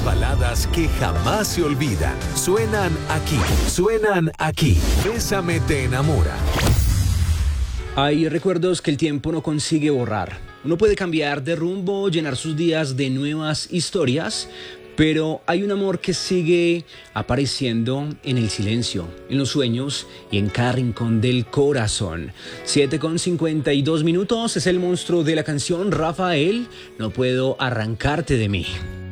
baladas que jamás se olvidan. Suenan aquí. Bésame te enamora. Hay recuerdos que el tiempo no consigue borrar. Uno puede cambiar de rumbo, llenar sus días de nuevas historias, pero hay un amor que sigue apareciendo en el silencio, en los sueños y en cada rincón del corazón. 7:52 es el monstruo de la canción Rafael, No puedo arrancarte de mí.